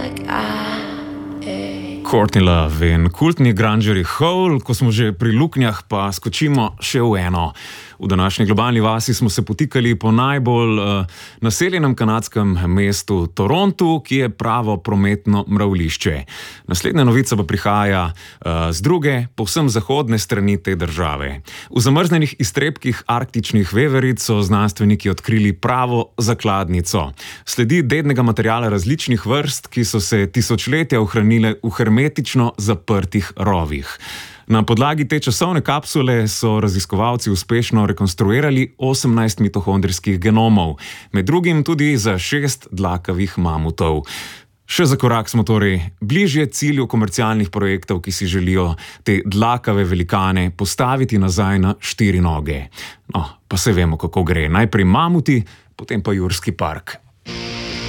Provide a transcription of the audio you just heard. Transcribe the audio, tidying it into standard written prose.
Courtney Love in kultni grungerji Hole, ko smo že pri luknjah, pa skočimo še v eno. V današnji globalni vasi smo se potikali po najbolj naseljenem kanadskem mestu Torontu, ki je pravo prometno mravljišče. Naslednja novica pa prihaja z druge, povsem zahodne strani te države. V zamrznenih iztrebkih arktičnih veveric so znanstveniki odkrili pravo zakladnico. Sledi dednega materiala različnih vrst, ki so se tisočletja ohranile v hermetično zaprtih rovih. Na podlagi te časovne kapsule so raziskovalci uspešno rekonstruirali 18 mitohondrijskih genomov, med drugim tudi za 6 dlakavih mamutov. Še za korak smo torej bližje cilju komercialnih projektov, ki si želijo te dlakave velikane postaviti nazaj na 4 noge. No, pa se vemo, kako gre. Najprej mamuti, potem pa Jurski park.